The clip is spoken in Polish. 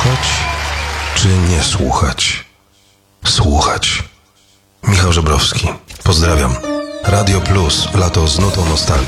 Słuchać czy nie słuchać? Słuchać. Michał Żebrowski. Pozdrawiam. Radio Plus. Lato z nutą nostalgii.